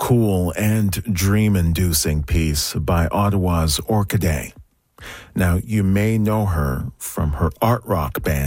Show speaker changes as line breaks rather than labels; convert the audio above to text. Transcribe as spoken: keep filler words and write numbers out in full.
cool and dream-inducing piece by Ottawa's Orchidée. Now, you may know her from her art rock band,